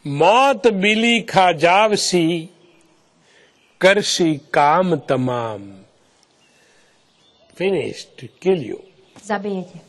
मौत बिली खा जावसी करसी काम तमाम. Finished, to kill you. Zabije tě.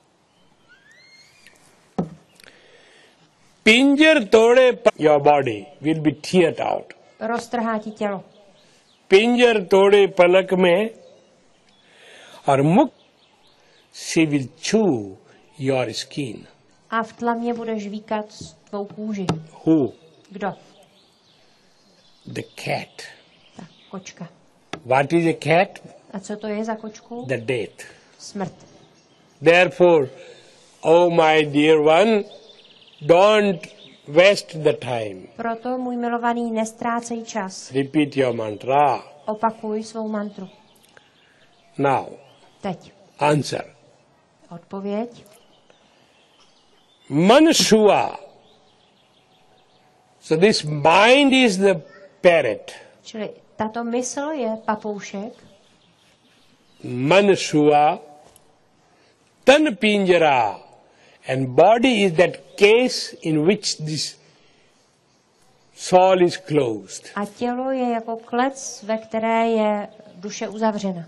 पिंजर तोड़े your body will be teared out. Roztrhá ti tělo. पिंजर तोड़े पलक में और मुख she will chew your skin. A v tlamě bude žvíkat tvou kůži. Who? Kdo? The cat. Ta kočka. What is a cat? A co to je za kočku? The death. Smrt. Therefore, oh my dear one, don't waste the time. Proto, můj milovaný, nestrácej čas. Repeat your mantra. Opakuj svou mantru. Now, Teď. answer. Odpověď. Manshua. So this mind is the parrot. Čili tato mysl je papoušek. Manshua, tan pinjara, and body is that case in which this soul is closed. A tělo je jako klec, ve které je duše uzavřena.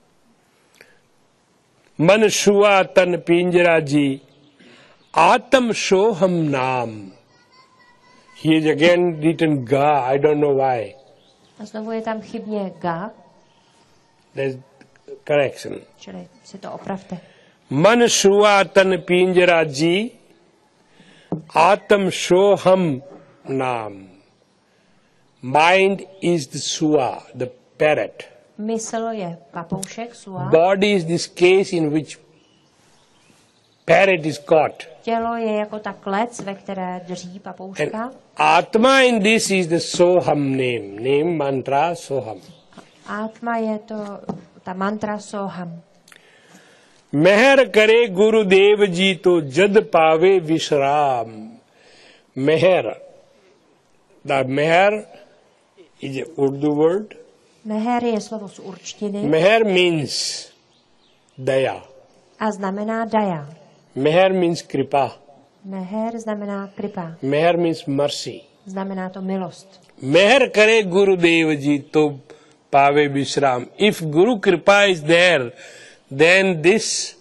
Manshua tan pinjara ji, atam soham nam. He is again written ga, I don't know why. A znovu je tam chybně ga, There's correction. čili si to opravte. Manshua tan pinjara ji, atam soham nam. Mind is the sua, the parrot. Mysl je papoušek, sua. Body is this case in which parrot is caught. Tělo je jako ta klec, ve které drží papouška. And Atma in this is the Soham name. Name mantra Soham. Atma je to ta mantra Soham. Meher kare Gurudev ji to jad pave vishram. Meher. The meher is a Urdu word. Meher je slovo z určtiny Meher means daya. a znamená daya. Meher means kripa. Meher znamená kripa. Meher means mercy. Znamená to milost. Meher kare Gurudev ji to pave vishram. If Guru Kripa is there, then this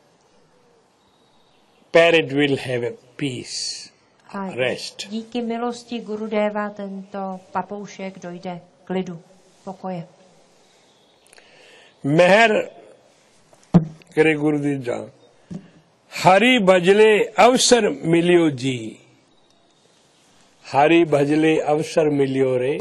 parrot will have a peace, A rest. díky milosti Gurudeva tento papoušek dojde k klidu, pokoje. Meher kare Gurudev ji. Hari bhajle avsar milyo ji. Hari bhajle avsar milyo re.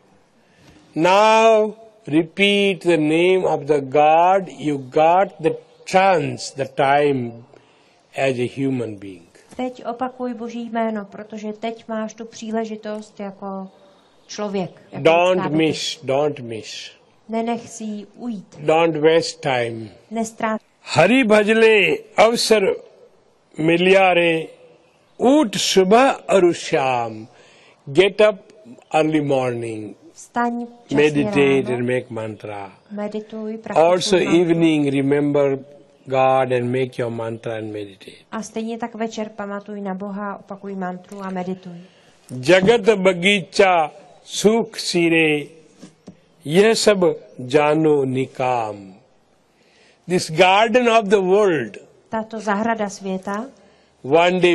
Now repeat the name of the God. You got the chance, the time as a human being. Teď opakuj Boží jméno, protože teď máš tu příležitost jako člověk. Jako lidská bytost. Don't miss. Nenech si ji ujít. Don't waste time. Nestrát. Hari भजले अवसर मिलिया रे ऊट सुबह और शाम. Get up early morning. Vstaň časně Meditate ráno, and make mantra. medituj, Also praktikuj mantru. evening remember God and make your mantra and meditate. A stejně tak večer pamatuj na Boha, opakuj mantru a medituj. जगत बगीचा सुख सिरे यह सब जानो निकाम. This garden of the world Tato zahrada světa one day